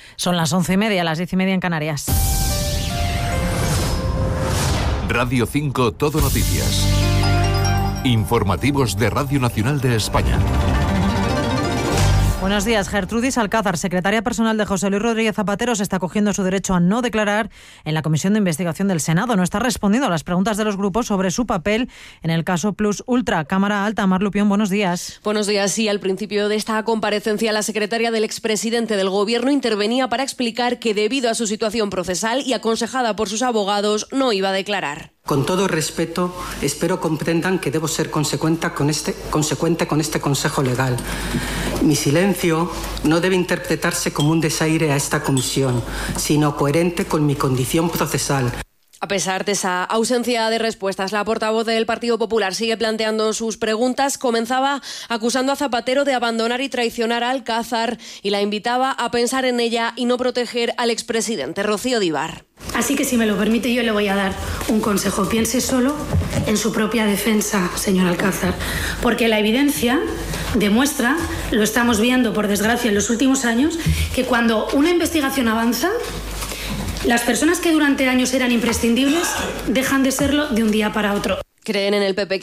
Son las 11:30, las 10:30 en Canarias. Radio 5 Todo Noticias. Informativos de Radio Nacional de España. Buenos días. Gertrudis Alcázar, secretaria personal de José Luis Rodríguez Zapatero, se está acogiendo su derecho a no declarar en la Comisión de Investigación del Senado. No está respondiendo a las preguntas de los grupos sobre su papel en el caso Plus Ultra. Cámara Alta, Mar Lupión, buenos días. Buenos días. Sí, al principio de esta comparecencia, la secretaria del expresidente del Gobierno intervenía para explicar que debido a su situación procesal y aconsejada por sus abogados, no iba a declarar. Con todo respeto, espero comprendan que debo ser consecuente con este consejo legal. Mi silencio no debe interpretarse como un desaire a esta comisión, sino coherente con mi condición procesal. A pesar de esa ausencia de respuestas, la portavoz del Partido Popular sigue planteando sus preguntas. Comenzaba acusando a Zapatero de abandonar y traicionar a Alcázar y la invitaba a pensar en ella y no proteger al expresidente. Rocío Díbar. Así que, si me lo permite, yo le voy a dar un consejo. Piense solo en su propia defensa, señor Alcázar, porque la evidencia demuestra, lo estamos viendo por desgracia en los últimos años, que cuando una investigación avanza, las personas que durante años eran imprescindibles dejan de serlo de un día para otro. Creen en el PP